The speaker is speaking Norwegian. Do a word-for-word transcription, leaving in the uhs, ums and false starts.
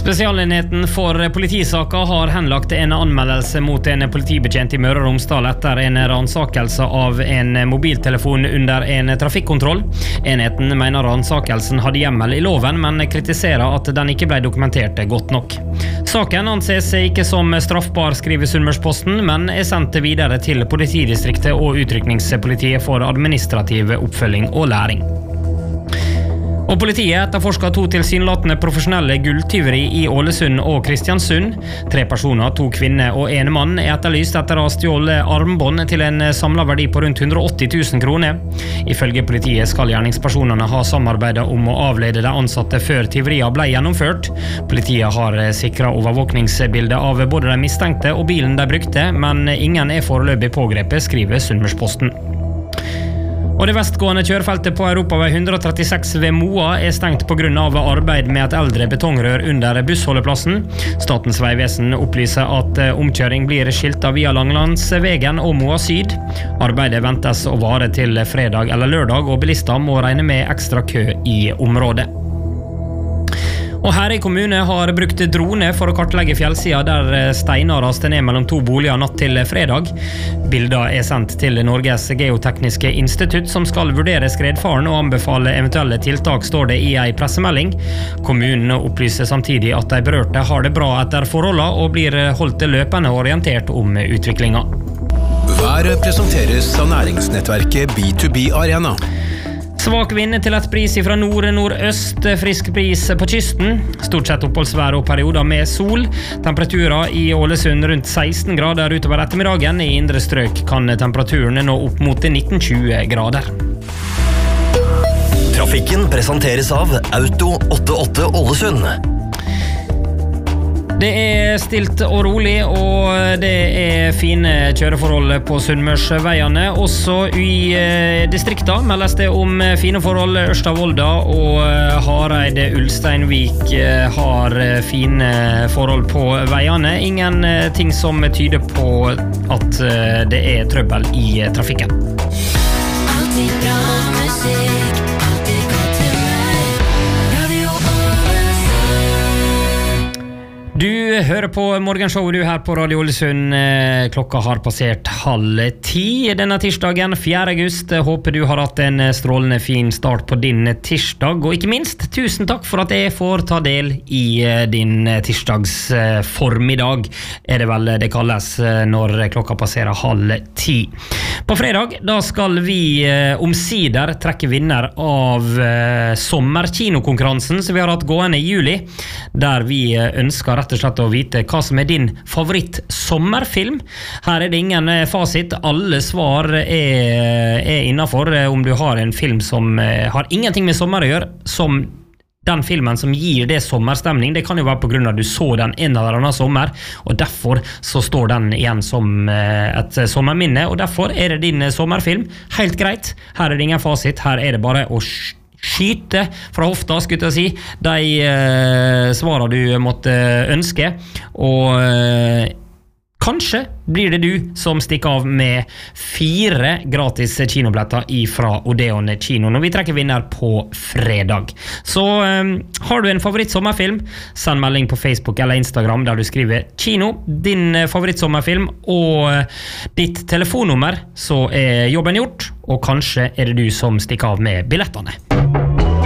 Spesialenheten for politisaker har henlagt en anmeldelse mot en politibetjent i Møre og Romsdal etter en ransakelse av en mobiltelefon under en trafikkontroll. Enheten mener ransakelsen hadde hjemmel i loven, men kritiserer at den ikke ble dokumentert godt nok. Saken anses ikke som straffbar, skriver Sunnmørsposten, men er sendt videre til politidistriktet og utrykningspolitiet for administrativ oppfølging og læring. Og politiet etterforsker to tilsynelatende profesjonelle gulltyveri i Ålesund og Kristiansund. Tre personer, to kvinner og en mann, er etterlyst etter å ha stjålet armbånd til en samlet verdi på rundt hundre og åtti tusen kroner. Ifølge politiet skal gjerningspersonene ha samarbeidet om å avlede de ansatte før tyveriene ble gjennomført. Politiet har sikret overvåkningsbildet av både de mistenkte og bilen de brukte, men ingen er foreløpig pågrepet, skriver Sunnmørsposten. Og det vestgående kjørefeltet på Europavei hundre og trettiseks ved Moa er stengt på grunn av arbeid med et eldre betongrør under bussholdeplassen. Statens vegvesen opplyser at omkjøring blir skiltet via Langlandsvegen og Moa Syd. Arbeidet ventes å vare til fredag eller lørdag, og bilister må regne med ekstra kø i området. Og Herøy kommune har brukt drone for å kartlegge fjellsida der steiner raste ned mellom to boliger natt til fredag. Bilder er sendt til Norges geotekniske institutt, som skal vurdere skredfaren og anbefale eventuelle tiltak, står det i en pressemelding. Kommunen opplyser samtidig at de berørte har det bra etter forholdene og blir holdt løpende orientert om utviklingen. Været presenteres av næringsnettverket B to B Arena. Svak vind til et bris fra nord-nordøst, frisk bris på kysten. Stort sett oppholdsvær og perioder med sol. Temperaturer i Ålesund rundt seksten grader utover ettermiddagen. I indre strøk kan temperaturen nå opp mot nitten til tjue grader. Trafikken presenteres av Auto åttiåtte Ålesund. Det er stilt og rolig, og det er fine kjøreforhold på Sunnmørsveiene. Også i distrikta meldes det om fine forhold. Ørsta-Volda og Hareid Ulsteinvik har fine forhold på veiene. Ingen ting som tyder på at det er trøbbel i trafikken. Alltid bra musikk. Du hører på Morgenshow, du her på Radio Ålesund. Klokka har passert halv ti denne tirsdagen, fjerde august. Håper du har hatt en strålende fin start på din tirsdag. Og ikke minst, tusen takk for at jeg får ta del i din tirsdags formiddag, er det vel det kalles når klokka passerer halv ti. På fredag, da skal vi omsider trekke vinner av sommerkinokonkurransen som vi har hatt gående i juli, der vi ønsker rett og slett å vite hva som er din favoritt-sommerfilm. Her er det ingen fasit, alle svar er, er innenfor. Om du har en film som har ingenting med sommer å gjøre, som den filmen som gir det sommerstemning, det kan jo være på grunn av at du så den en eller annen sommer, og derfor så står den igjen som et sommerminne, og derfor er det din sommerfilm. Helt greit, her er det ingen fasit, her er det bare å skyte fra hofta, skulle jeg si, de eh, svarene du måtte ønske, og eh, kanskje blir det du som stikker av med fire gratis kinobilletter fra Odeon kino når vi trekker vinner på fredag. Så eh, har du en favorittsommerfilm, send melding på Facebook eller Instagram der du skriver kino, din favorittsommerfilm og ditt telefonnummer, så er jobben gjort, og kanskje er det du som stikker av med billettene.